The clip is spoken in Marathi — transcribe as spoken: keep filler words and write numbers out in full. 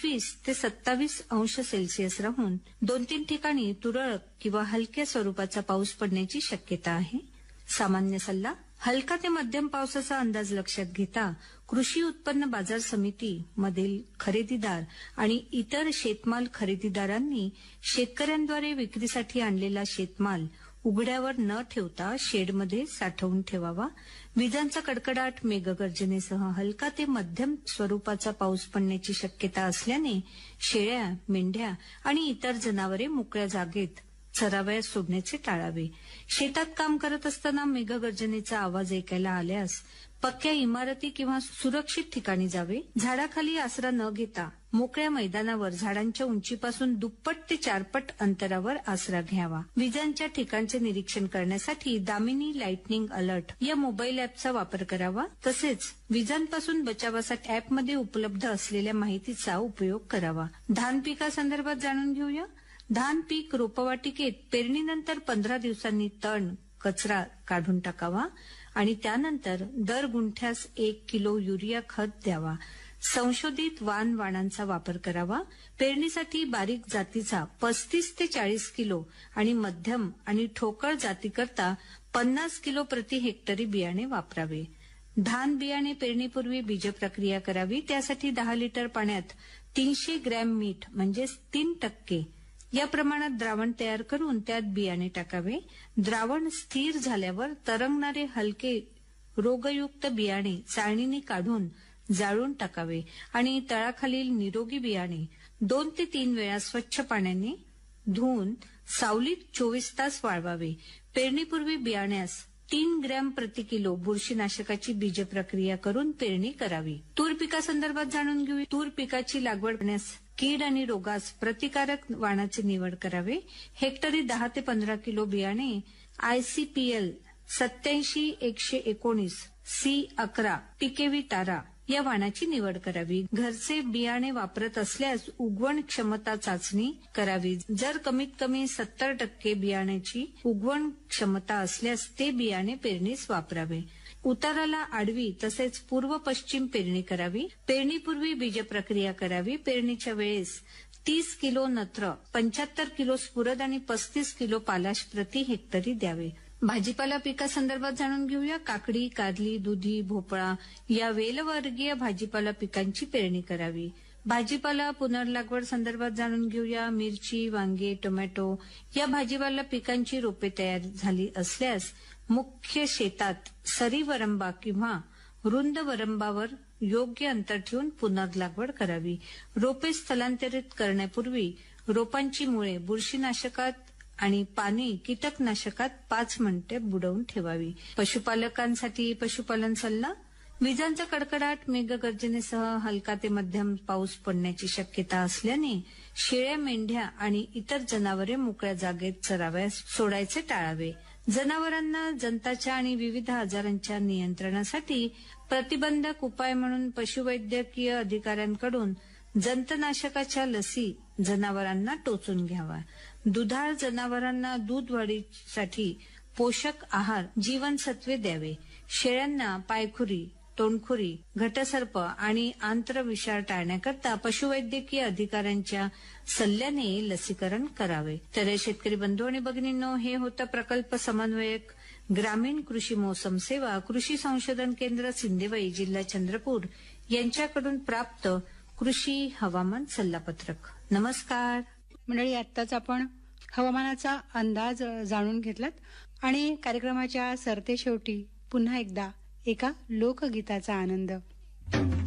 पंचवीस ते सत्तावीस अंश सेल्सिअस राहून दोन तीन ठिकाणी तुरळक किंवा हलक्या स्वरूपाचा पाऊस पडण्याची शक्यता आहे. सामान्य सल्ला: हलका ते मध्यम पावसाचा अंदाज लक्षात घेता कृषी उत्पन्न बाजार समिती मधील खरेदीदार आणि इतर शेतमाल खरेदीदारांनी शेतकऱ्यांद्वारे विक्रीसाठी आणलेला शेतमाल उघड्यावर न ठेवता शेडमध्ये साठवून ठेवावा. विजांचा कडकडाट, मेघगर्जनेसह हलका ते मध्यम स्वरूपाचा पाऊस पडण्याची शक्यता असल्याने शेळ्या, मेंढ्या आणि इतर जनावरे मोकळ्या जागेत चरावयास सोडण्याचे टाळावे. शेतात काम करत असताना मेघगर्जनेचा आवाज ऐकायला आल्यास पक्क्या इमारती किंवा सुरक्षित ठिकाणी जावे. झाडाखाली आसरा न घेता मोकळ्या मैदानावर झाडांच्या उंचीपासून दुप्पट ते चारपट अंतरावर आसरा घ्यावा. विजांच्या ठिकाणचे निरीक्षण करण्यासाठी दामिनी लाइटनिंग अलर्ट या मोबाईल ॲपचा वापर करावा. तसेच विजांपासून बचावासाठी ॲपमध्ये उपलब्ध असलेल्या माहितीचा उपयोग करावा. धान पिकासंदर्भात जाणून घेऊया. धान पीक रोपवाटिकेत पेरणीनंतर पंधरा दिवसांनी तण, कचरा काढून टाकावा आणि त्यानंतर दर गुंठ्यास एक किलो युरिया खत द्यावा. संशोधित वाण वाणांचा वापर करावा. पेरणीसाठी बारीक जातीचा पस्तीस ते चाळीस किलो आणि मध्यम आणि ठोकळ जातीकरता पन्नास किलो प्रति हेक्टरी बियाणे वापरावे. धान बियाणे पेरणीपूर्वी बीजप्रक्रिया करावी. त्यासाठी दहा लिटर पाण्यात तीनशे ग्रॅम मीठ म्हणजेच तीन टक्के या प्रमाणात द्रावण तयार करून त्यात बियाणे टाकावे. द्रावण स्थिर झाल्यावर तरंगणारे हलके रोगयुक्त बियाणे चाळणीने काढून जाळून टाकावे आणि तळाखालील निरोगी बियाणे दोन ते तीन वेळा स्वच्छ पाण्याने धुवून सावलीत चोवीस तास वाळवावे. पेरणीपूर्वी बियाण्यास तीन ग्रॅम प्रति किलो बुरशीनाशकाची बीजप्रक्रिया करून पेरणी करावी. तूर पिकासंदर्भात जाणून घेऊ. तूर पिकाची लागवड करण्यास कीड आणि रोगास प्रतिकारक वाणाची निवड करावे. हेक्टरी दहा ते पंधरा किलो बियाणे आयसीपीएल सत्याऐंशी एकशे एकोणीस सी अकरा पिकेवी तारा या वाणाची निवड करावी. घरचे बियाणे वापरत असल्यास उगवण क्षमता चाचणी करावी. जर कमीत कमी सत्तर टक्के बियाण्याची उगवण क्षमता असल्यास ते बियाणे पेरणीस वापरावे. उताराला आडवी तसेच पूर्व पश्चिम पेरणी करावी. पेरणीपूर्वी बीजप्रक्रिया करावी. पेरणीच्या वेळेस तीस किलो नत्र, पंच्याहत्तर किलो स्फुरद आणि पस्तीस किलो पालाश प्रति हेक्टरी द्यावे. भाजीपाला पिकासंदर्भात जाणून घेऊया. काकडी, कारली, दुधी, भोपळा या वेलवर्गीय भाजीपाला पिकांची पेरणी करावी. भाजीपाला पुनर्लागवड संदर्भात जाणून घेऊया. मिरची, वांगे, टोमॅटो या भाजीपाला पिकांची रोपे तयार झाली असल्यास मुख्य शेतात सरी वरंबा किंवा रुंद वरंबावर योग्य अंतर ठेवून पुनर्लागवड करावी. रोपे स्थलांतरित करण्यापूर्वी रोपांची मुळे बुरशीनाशकात आणि पाने कीटकनाशकात पाच मिनिटे बुडवून ठेवावी. पशुपालकांसाठी पशुपालन सल्ला: विजांचा कडकडाट, मेघगर्जनेसह हलका ते मध्यम पाऊस पडण्याची शक्यता असल्याने शेळ्या, मेंढ्या आणि इतर जनावरे मोकळ्या जागेत चरावयास सोडायचे टाळावे. जनावरांना जंताच्या आणि विविध आजारांच्या नियंत्रणासाठी प्रतिबंधक उपाय म्हणून पशुवैद्यकीय अधिकाऱ्यांकडून जंतनाशकाच्या लसी जनावरांना टोचून घ्यावा. दुधाळ जनावरांना दूध वाढीसाठी पोषक आहार, जीवनसत्वे द्यावे. शेळ्यांना पायखुरी, तोंडखुरी, घटसर्प आणि आंत्रविषार टाळण्याकरता पशुवैद्यकीय अधिकाऱ्यांच्या सल्ल्याने लसीकरण करावे. तर शेतकरी बंधू आणि भगिनींनो, हे होतं प्रकल्प समन्वयक ग्रामीण कृषी मोसम सेवा कृषी संशोधन केंद्र सिंदेवाई, जिल्हा चंद्रपूर यांच्याकडून प्राप्त कृषी हवामान सल्लापत्रक. नमस्कार मंडळी, आत्ताच आपण हवामानाचा अंदाज जाणून घेतलात आणि कार्यक्रमाच्या सरते शेवटी पुन्हा एकदा एका लोकगीताचा आनंद.